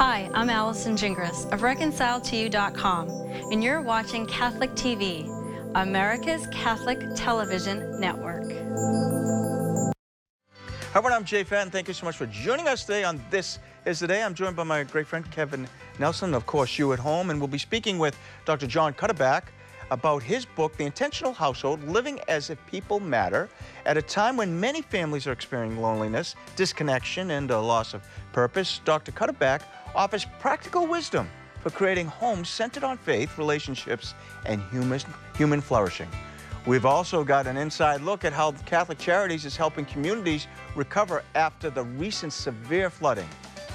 Hi, I'm Allison Gingras of ReconciledToYou.com, and you're watching Catholic TV, America's Catholic Television Network. Hi, everyone, I'm Jay Fenton. Thank you so much for joining us today on This Is the Day. I'm joined by my great friend Kevin Nelson, of course, you at home, and we'll be speaking with Dr. John Cuddeback about his book, The Intentional Household, Living as If People Matter, at a time when many families are experiencing loneliness, disconnection, and a loss of purpose. Dr. Cuddeback offers practical wisdom for creating homes centered on faith, relationships, and human flourishing. We've also got an inside look at how Catholic Charities is helping communities recover after the recent severe flooding.